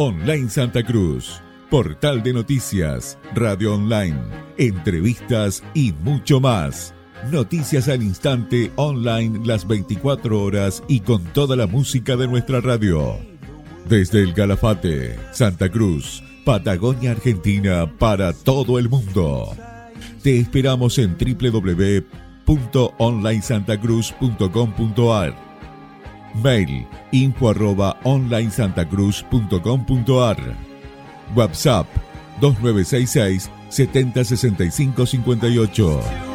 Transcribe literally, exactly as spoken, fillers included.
Online Santa Cruz, portal de noticias, radio online, entrevistas y mucho más. Noticias al instante, online las veinticuatro horas y con toda la música de nuestra radio. Desde el Calafate, Santa Cruz, Patagonia, Argentina, para todo el mundo. Te esperamos en doble u doble u doble u punto online santa cruz punto com punto a r. Mail info arroba online santa cruz punto com punto a r. WhatsApp dos nueve seis seis, setenta sesenta y cinco cincuenta y ocho.